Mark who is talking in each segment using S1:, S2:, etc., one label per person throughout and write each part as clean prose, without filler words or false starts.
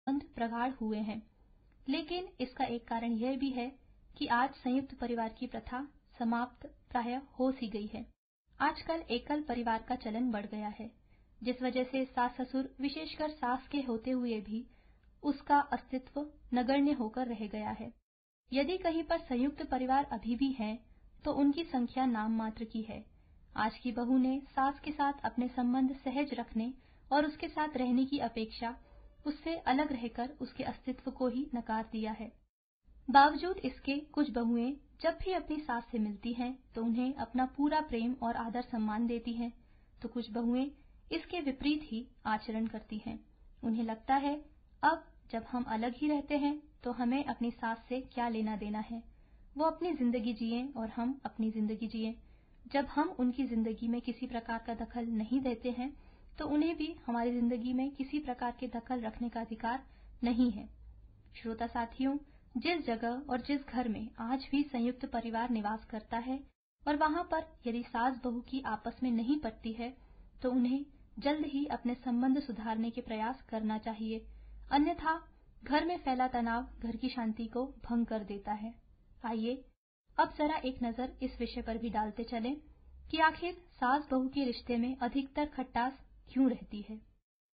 S1: संबंध प्रगाढ़ हुए हैं। लेकिन इसका एक कारण यह भी है कि आज संयुक्त परिवार की प्रथा समाप्त प्रायः हो सी गई है। आजकल एकल परिवार का चलन बढ़ गया है, जिस वजह से सास ससुर, विशेषकर सास के होते हुए भी उसका अस्तित्व नगण्य होकर रह गया है। यदि कहीं पर संयुक्त परिवार अभी भी हैं, तो उनकी संख्या नाम मात्र की है। आज की बहू ने सास के साथ अपने संबंध सहज रखने और उसके साथ रहने की अपेक्षा उससे अलग रहकर उसके अस्तित्व को ही नकार दिया है। बावजूद इसके कुछ बहुएं जब भी अपनी सास से मिलती हैं तो उन्हें अपना पूरा प्रेम और आदर सम्मान देती हैं, तो कुछ बहुएं इसके विपरीत ही आचरण करती हैं। उन्हें लगता है अब जब हम अलग ही रहते हैं तो हमें अपनी सास से क्या लेना देना है। वो अपनी जिंदगी जिएं और हम अपनी जिंदगी जिएं। जब हम उनकी जिंदगी में किसी प्रकार का दखल नहीं देते हैं तो उन्हें भी हमारी जिंदगी में किसी प्रकार के दखल रखने का अधिकार नहीं है। श्रोता साथियों, जिस जगह और जिस घर में आज भी संयुक्त परिवार निवास करता है और वहां पर यदि सास बहू की आपस में नहीं पटती है तो उन्हें जल्द ही अपने संबंध सुधारने के प्रयास करना चाहिए, अन्यथा घर में फैला तनाव घर की शांति को भंग कर देता है। आइए अब जरा एक नजर इस विषय पर भी डालते चलें कि आखिर सास बहू के रिश्ते में अधिकतर खटास क्यों रहती है।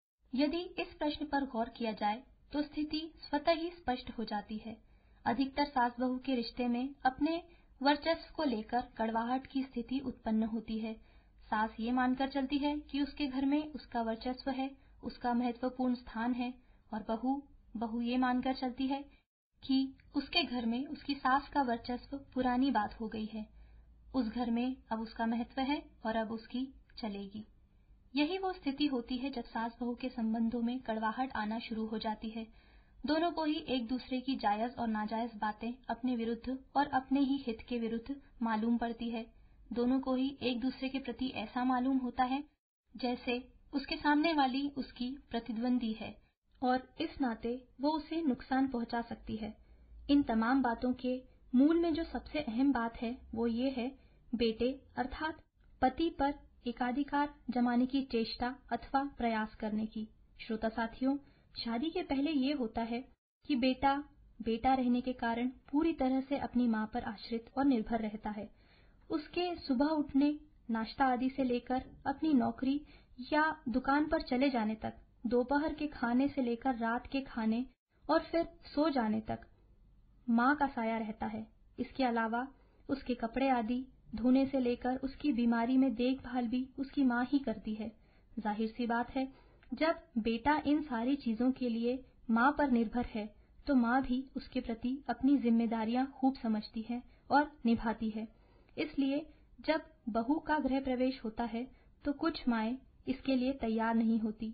S1: यदि इस प्रश्न पर गौर किया जाए तो स्थिति स्वतः ही स्पष्ट हो जाती है। अधिकतर सास बहू के रिश्ते में अपने वर्चस्व को लेकर कड़वाहट की स्थिति उत्पन्न होती है। सास ये मानकर चलती है कि उसके घर में उसका वर्चस्व है, उसका महत्वपूर्ण स्थान है, और बहू ये मानकर चलती है कि उसके घर में उसकी सास का वर्चस्व पुरानी बात हो गई है, उस घर में अब उसका महत्व है और अब उसकी चलेगी। यही वो स्थिति होती है जब सास बहू के संबंधों में कड़वाहट आना शुरू हो जाती है। दोनों को ही एक दूसरे की जायज और नाजायज बातें अपने विरुद्ध और अपने ही हित के विरुद्ध मालूम पड़ती है। दोनों को ही एक दूसरे के प्रति ऐसा मालूम होता है जैसे उसके सामने वाली उसकी प्रतिद्वंदी है और इस नाते वो उसे नुकसान पहुंचा सकती है। इन तमाम बातों के मूल में जो सबसे अहम बात है वो ये है बेटे अर्थात पति पर एकाधिकार जमाने की चेष्टा अथवा प्रयास करने की। श्रोता साथियों, शादी के पहले ये होता है कि बेटा रहने के कारण पूरी तरह से अपनी मां पर आश्रित और निर्भर रहता है। उसके सुबह उठने, नाश्ता आदि से लेकर अपनी नौकरी या दुकान पर चले जाने तक, दोपहर के खाने से लेकर रात के खाने और फिर सो जाने तक मां का साया रहता है। इसके अलावा उसके कपड़े आदि धोने से लेकर उसकी बीमारी में देखभाल भी उसकी मां ही करती है। जाहिर सी बात है, जब बेटा इन सारी चीजों के लिए मां पर निर्भर है तो मां भी उसके प्रति अपनी जिम्मेदारियां खूब समझती है और निभाती है। इसलिए जब बहू का गृह प्रवेश होता है तो कुछ माएं इसके लिए तैयार नहीं होती।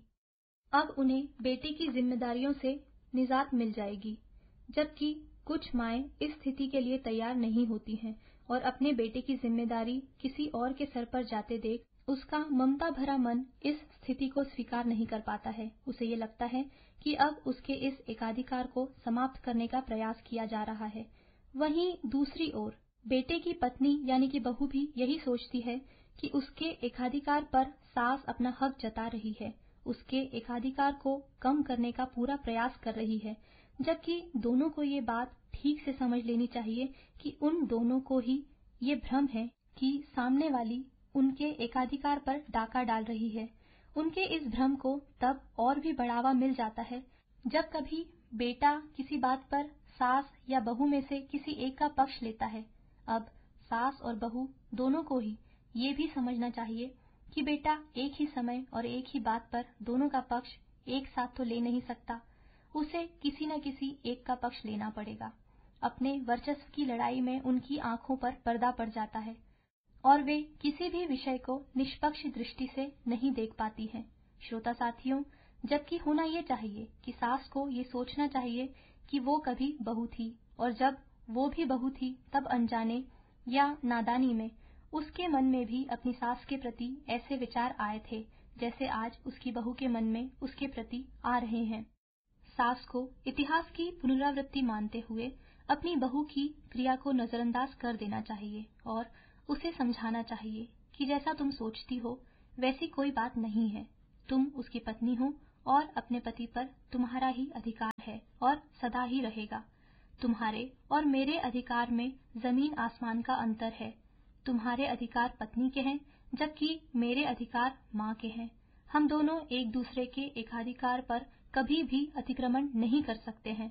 S1: अब उन्हें बेटे की जिम्मेदारियों से निजात मिल जाएगी, जबकि कुछ माएं इस स्थिति के लिए तैयार नहीं होती हैं और अपने बेटे की जिम्मेदारी किसी और के सर पर जाते देख उसका ममता भरा मन इस स्थिति को स्वीकार नहीं कर पाता है। उसे ये लगता है कि अब उसके इस एकाधिकार को समाप्त करने का प्रयास किया जा रहा है। वहीं दूसरी ओर बेटे की पत्नी यानी कि बहू भी यही सोचती है कि उसके एकाधिकार पर सास अपना हक जता रही है, उसके एकाधिकार को कम करने का पूरा प्रयास कर रही है, जबकि दोनों को ये बात ठीक से समझ लेनी चाहिए कि उन दोनों को ही ये भ्रम है कि सामने वाली उनके एकाधिकार पर डाका डाल रही है। उनके इस भ्रम को तब और भी बढ़ावा मिल जाता है जब कभी बेटा किसी बात पर सास या बहू में से किसी एक का पक्ष लेता है। अब सास और बहू दोनों को ही ये भी समझना चाहिए कि बेटा एक ही समय और एक ही बात पर दोनों का पक्ष एक साथ तो ले नहीं सकता, उसे किसी न किसी एक का पक्ष लेना पड़ेगा। अपने वर्चस्व की लड़ाई में उनकी आंखों पर पर्दा पड़ जाता है और वे किसी भी विषय को निष्पक्ष दृष्टि से नहीं देख पाती हैं। श्रोता साथियों, जबकि होना ये चाहिए कि सास को ये सोचना चाहिए कि वो कभी बहू थी और जब वो भी बहू थी तब अनजाने या नादानी में उसके मन में भी अपनी सास के प्रति ऐसे विचार आए थे जैसे आज उसकी बहू के मन में उसके प्रति आ रहे हैं। सास को इतिहास की पुनरावृत्ति मानते हुए अपनी बहू की क्रिया को नजरअंदाज कर देना चाहिए और उसे समझाना चाहिए कि जैसा तुम सोचती हो वैसी कोई बात नहीं है। तुम उसकी पत्नी हो और अपने पति पर तुम्हारा ही अधिकार है और सदा ही रहेगा। तुम्हारे और मेरे अधिकार में जमीन आसमान का अंतर है। तुम्हारे अधिकार पत्नी के हैं, जबकि मेरे अधिकार माँ के हैं। हम दोनों एक दूसरे के एकाधिकार पर कभी भी अतिक्रमण नहीं कर सकते हैं।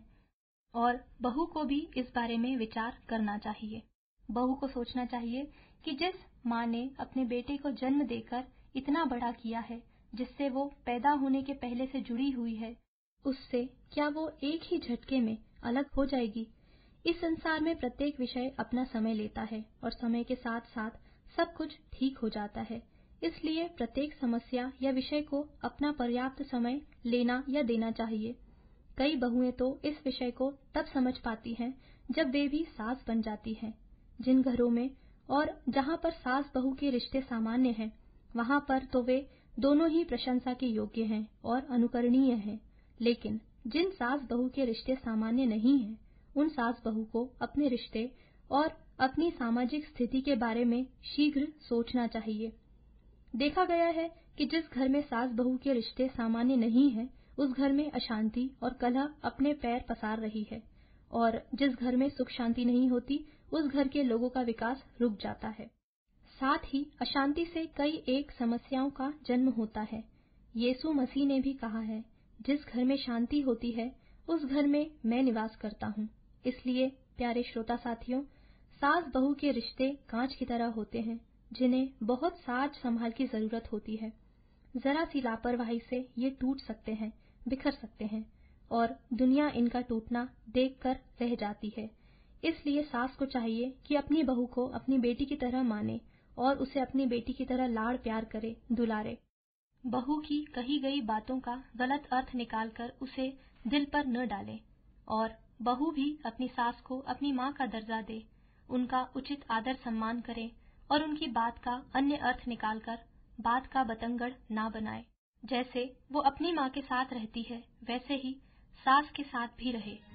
S1: और बहू को भी इस बारे में विचार करना चाहिए। बहू को सोचना चाहिए कि जिस माँ ने अपने बेटे को जन्म देकर इतना बड़ा किया है, जिससे वो पैदा होने के पहले से जुड़ी हुई है, उससे क्या वो एक ही झटके में अलग हो जाएगी? इस संसार में प्रत्येक विषय अपना समय लेता है और समय के साथ साथ सब कुछ ठीक हो जाता है। इसलिए प्रत्येक समस्या या विषय को अपना पर्याप्त समय लेना या देना चाहिए। कई बहुएं तो इस विषय को तब समझ पाती हैं जब वे भी सास बन जाती हैं। जिन घरों में और जहाँ पर सास बहू के रिश्ते सामान्य हैं, वहाँ पर तो वे दोनों ही प्रशंसा के योग्य हैं और अनुकरणीय हैं। लेकिन जिन सास बहू के रिश्ते सामान्य नहीं हैं, उन सास बहू को अपने रिश्ते और अपनी सामाजिक स्थिति के बारे में शीघ्र सोचना चाहिए। देखा गया है कि जिस घर में सास बहू के रिश्ते सामान्य नहीं हैं, उस घर में अशांति और कलह अपने पैर पसार रही है, और जिस घर में सुख शांति नहीं होती, उस घर के लोगों का विकास रुक जाता है। साथ ही अशांति से कई एक समस्याओं का जन्म होता है। यीशु मसीह ने भी कहा है, जिस घर में शांति होती है, उस घर में मैं निवास करता हूँ। इसलिए प्यारे श्रोता साथियों, सास बहू के रिश्ते कांच की तरह होते हैं, जिन्हें बहुत साज संभाल की जरूरत होती है। जरा सी लापरवाही से ये टूट सकते हैं, बिखर सकते हैं, और दुनिया इनका टूटना देखकर रह जाती है। इसलिए सास को चाहिए कि अपनी बहू को अपनी बेटी की तरह माने और उसे अपनी बेटी की तरह लाड़ प्यार करे, दुलारे। बहू की कही गई बातों का गलत अर्थ निकालकर उसे दिल पर न डाले, और बहू भी अपनी सास को अपनी माँ का दर्जा दे, उनका उचित आदर सम्मान करे और उनकी बात का अन्य अर्थ निकालकर बात का बतंगड़ ना बनाए। जैसे वो अपनी माँ के साथ रहती है, वैसे ही सास के साथ भी रहे।